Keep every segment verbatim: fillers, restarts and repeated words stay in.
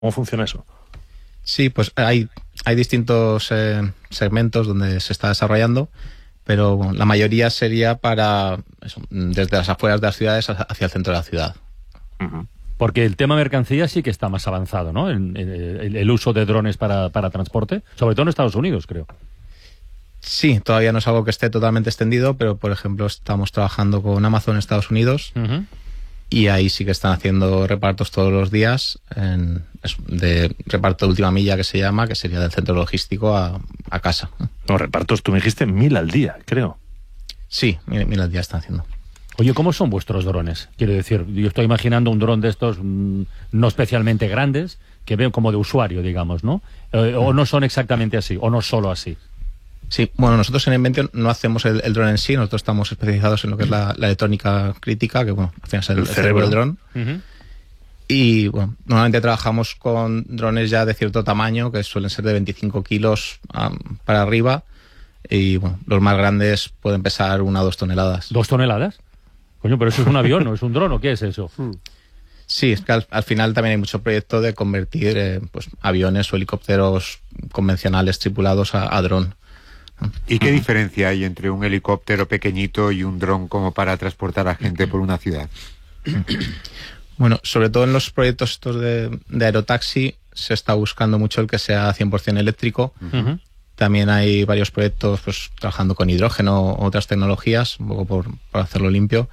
¿Cómo funciona eso? Sí, pues hay, hay distintos eh, segmentos donde se está desarrollando, pero bueno, la mayoría sería para eso, desde las afueras de las ciudades hacia el centro de la ciudad. Uh-huh. Porque el tema mercancía sí que está más avanzado, ¿no? En, en, el, el uso de drones para, para transporte, sobre todo en Estados Unidos, creo. Sí, todavía no es algo que esté totalmente extendido, pero por ejemplo estamos trabajando con Amazon en Estados Unidos. Uh-huh. Y ahí sí que están haciendo repartos todos los días, en, de reparto de última milla que se llama, que sería del centro logístico a, a casa. No, repartos, tú me dijiste mil al día, creo. Sí, mil, mil al día están haciendo. Oye, ¿cómo son vuestros drones? Quiero decir, yo estoy imaginando un dron de estos mmm, no especialmente grandes, que veo como de usuario, digamos, ¿no? Eh, o no son exactamente así, o no solo así. Sí, bueno, nosotros en Invention no hacemos el, el dron en sí, nosotros estamos especializados en lo que es la, la electrónica crítica, que bueno, es el, el cerebro del dron. Uh-huh. Y bueno, normalmente trabajamos con drones ya de cierto tamaño, que suelen ser de veinticinco kilos um, para arriba, y bueno, los más grandes pueden pesar una o dos toneladas. ¿Dos toneladas? Coño, pero eso es un avión, ¿no es un dron o qué es eso? Sí, es que al, al final también hay mucho proyecto de convertir eh, pues, aviones o helicópteros convencionales tripulados a, a dron. ¿Y qué diferencia hay entre un helicóptero pequeñito y un dron como para transportar a gente por una ciudad? Bueno, sobre todo en los proyectos estos de, de aerotaxi se está buscando mucho el que sea cien por ciento eléctrico. Uh-huh. También hay varios proyectos pues trabajando con hidrógeno o otras tecnologías, un poco por, por hacerlo limpio.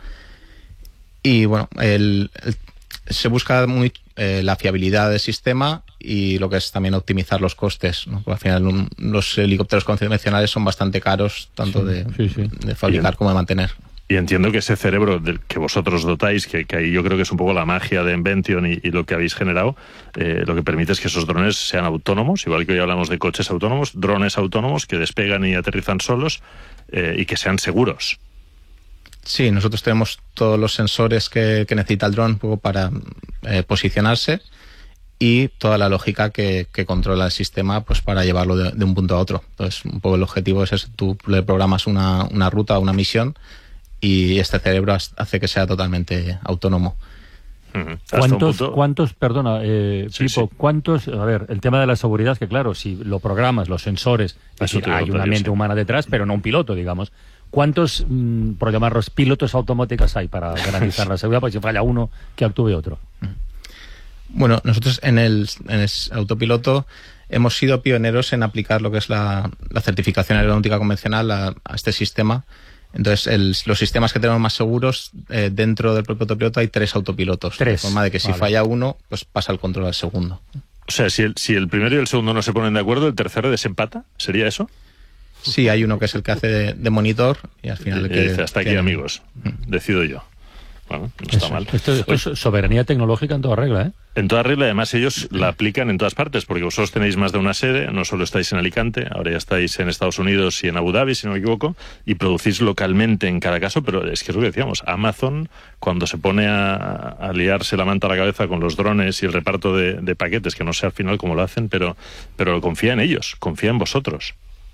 Y bueno, el, el, se busca muy eh, la fiabilidad del sistema y lo que es también optimizar los costes, ¿no? Porque al final un, los helicópteros convencionales son bastante caros, tanto sí, de, sí, sí. de fabricar como de mantener. Y entiendo que ese cerebro del que vosotros dotáis, que, que ahí yo creo que es un poco la magia de Invention y, y lo que habéis generado, eh, lo que permite es que esos drones sean autónomos, igual que hoy hablamos de coches autónomos, drones autónomos que despegan y aterrizan solos eh, y que sean seguros. Sí, nosotros tenemos todos los sensores que, que necesita el dron un poco para eh, posicionarse y toda la lógica que, que controla el sistema pues para llevarlo de, de un punto a otro. Entonces, un poco el objetivo es ese, tú le programas una, una ruta, una misión y este cerebro hace que sea totalmente autónomo. Uh-huh. ¿Cuántos, cuántos, perdona, eh, sí, Pipo, sí. cuántos, a ver, el tema de la seguridad, que claro, si lo programas, los sensores, es decir, hay una mente sí. humana detrás, pero no un piloto, digamos. ¿Cuántos, mmm, por llamarlos, pilotos automáticos hay para garantizar la seguridad? Porque si falla uno, que actúe otro. Bueno, nosotros en el, en el autopiloto hemos sido pioneros en aplicar lo que es la, la certificación aeronáutica convencional a, a este sistema. Entonces, el, los sistemas que tenemos más seguros, eh, dentro del propio autopiloto hay tres autopilotos. Tres. De forma de que si vale. falla uno, pues pasa el control al segundo. O sea, si el, si el primero y el segundo no se ponen de acuerdo, ¿el tercero desempata? ¿Sería eso? Sí, hay uno que es el que hace de, de monitor y al final... Y, el que, y dice, hasta aquí, que... amigos, decido yo. Bueno, no está eso, mal. Esto, esto es soberanía tecnológica en toda regla, ¿eh? En toda regla, además ellos la aplican en todas partes, porque vosotros tenéis más de una sede, no solo estáis en Alicante, ahora ya estáis en Estados Unidos y en Abu Dhabi, si no me equivoco, y producís localmente en cada caso, pero es que es lo que decíamos, Amazon, cuando se pone a, a liarse la manta a la cabeza con los drones y el reparto de, de paquetes, que no sé al final cómo lo hacen, pero, pero confía en ellos, confía en vosotros.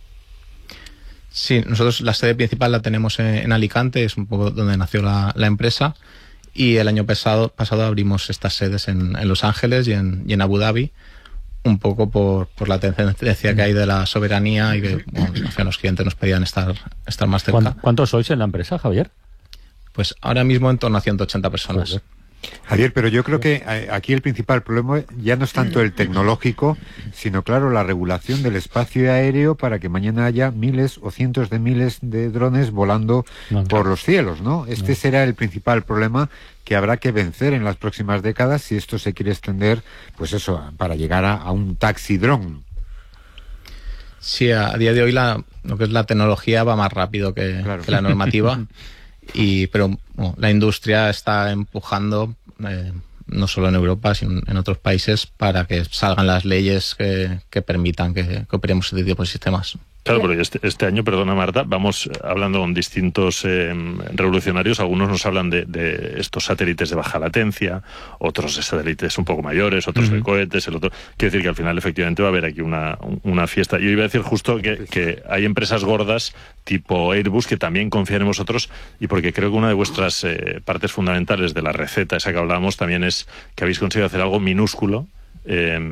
Sí, nosotros la sede principal la tenemos en, en Alicante, es un poco donde nació la, la empresa, y el año pasado, pasado abrimos estas sedes en, en Los Ángeles y en, y en Abu Dhabi, un poco por, por la tendencia que hay de la soberanía y que bueno, los clientes nos pedían estar, estar más cerca. ¿Cuántos sois en la empresa, Javier? Pues ahora mismo en torno a ciento ochenta personas. Joder. Javier, pero yo creo que aquí el principal problema ya no es tanto el tecnológico, sino, claro, la regulación del espacio aéreo para que mañana haya miles o cientos de miles de drones volando no, por los cielos, ¿no? Este no. será el principal problema que habrá que vencer en las próximas décadas si esto se quiere extender, pues eso, para llegar a, a un taxi dron. Sí, a, a día de hoy la, lo que es la tecnología va más rápido que, claro. que la normativa. Y, pero bueno, la industria está empujando, eh, no solo en Europa, sino en otros países, para que salgan las leyes que, que permitan que, que operemos este tipo de sistemas. Claro, pero este, este año, perdona Marta, vamos hablando con distintos eh, revolucionarios. Algunos nos hablan de, de estos satélites de baja latencia, otros de satélites un poco mayores, otros uh-huh. de cohetes, el otro. Quiere decir que al final efectivamente va a haber aquí una, una fiesta. Yo iba a decir justo que, que hay empresas gordas tipo Airbus que también confían en vosotros, y porque creo que una de vuestras eh, partes fundamentales de la receta esa que hablábamos también es que habéis conseguido hacer algo minúsculo eh,